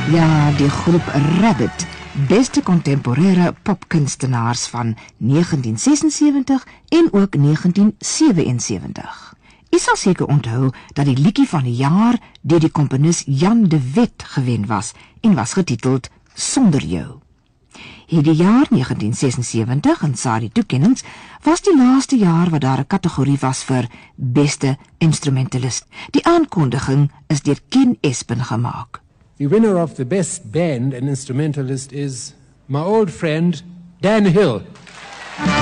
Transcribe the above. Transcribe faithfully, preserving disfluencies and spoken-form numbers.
Ja, die groep Rabbit, beste contemporaire popkunstenaars van negentien sesensewentig en ook negentien sewensewentig. U sal seker onthou dat die liedjie van die jaar deur die komponis Jan de Wet gewen was en was getiteld Sonder Jou. Hierdie jaar negentien sesensewentig in Sarie toekennings was die laaste jaar wat daar 'n kategorie was vir beste instrumentalist. Die aankondiging is deur Ken Espen gemaak. The winner of the best band and instrumentalist is my old friend Dan Hill.